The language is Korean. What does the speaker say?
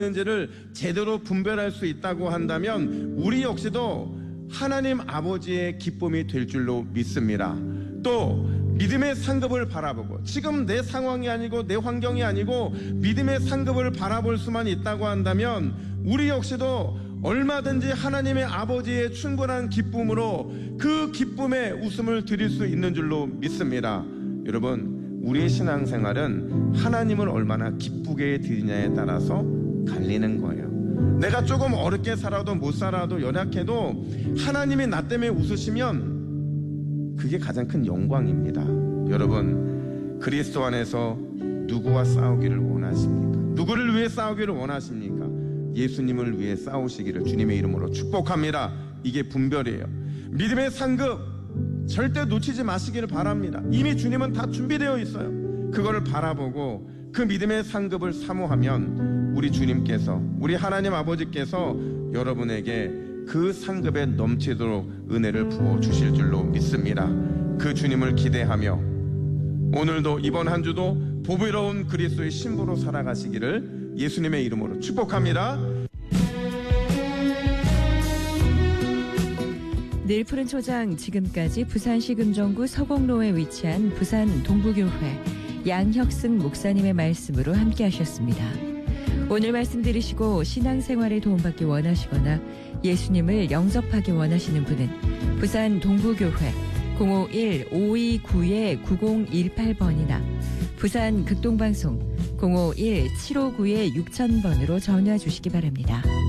있는지를 제대로 분별할 수 있다고 한다면 우리 역시도 하나님 아버지의 기쁨이 될 줄로 믿습니다. 또 믿음의 상급을 바라보고, 지금 내 상황이 아니고 내 환경이 아니고 믿음의 상급을 바라볼 수만 있다고 한다면 우리 역시도 얼마든지 하나님의 아버지의 충분한 기쁨으로 그 기쁨에 웃음을 드릴 수 있는 줄로 믿습니다. 여러분, 우리의 신앙생활은 하나님을 얼마나 기쁘게 드리냐에 따라서 갈리는 거예요. 내가 조금 어렵게 살아도 못 살아도 연약해도 하나님이 나 때문에 웃으시면 그게 가장 큰 영광입니다. 여러분, 그리스도 안에서 누구와 싸우기를 원하십니까? 누구를 위해 싸우기를 원하십니까? 예수님을 위해 싸우시기를 주님의 이름으로 축복합니다. 이게 분별이에요. 믿음의 상급 절대 놓치지 마시기를 바랍니다. 이미 주님은 다 준비되어 있어요. 그거를 바라보고 그 믿음의 상급을 사모하면 우리 주님께서, 우리 하나님 아버지께서 여러분에게 그 상급에 넘치도록 은혜를 부어주실 줄로 믿습니다. 그 주님을 기대하며 오늘도 이번 한 주도 보배로운 그리스도의 신부로 살아가시기를 예수님의 이름으로 축복합니다. 늘 푸른 초장, 지금까지 부산시 금정구 서곡로에 위치한 부산 동부교회 양혁승 목사님의 말씀으로 함께 하셨습니다. 오늘 말씀 들으시고 신앙생활에 도움받기 원하시거나 예수님을 영접하기 원하시는 분은 부산 동부교회 051-529-9018번이나 부산 극동방송 051-759-6000번으로 전화 주시기 바랍니다.